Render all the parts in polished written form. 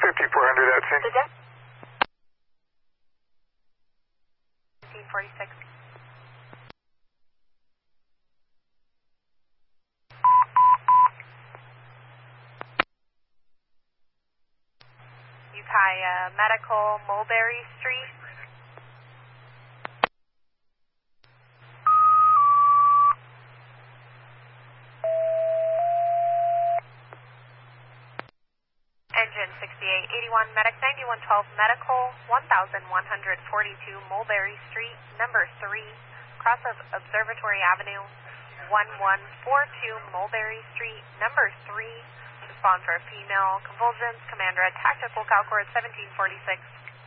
5400 at scene. The deck. 1746. Ukiah Medical, Mulberry Street. Engine 6881, Medic 9112 Medical, 1142 Mulberry Street, number 3, cross of Observatory Avenue, 1142 Mulberry Street, number 3, respond for female convulsions, Commander at Tactical Calcord 1746.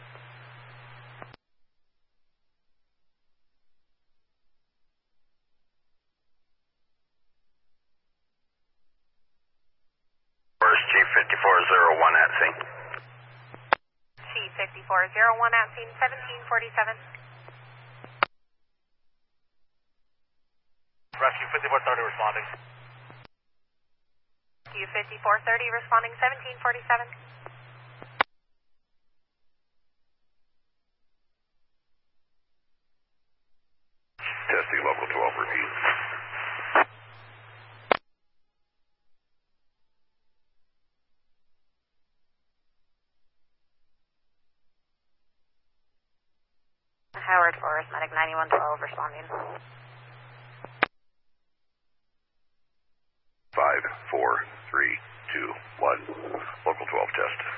Chief 5401 at scene. Chief 5401 at scene 1747. Rescue 5430 responding. Rescue 5430 responding 1747. Testing local 12 repeat. Howard Forest, Medic 9112 responding. 5, 4, 3, 2, 1. Local 12 test.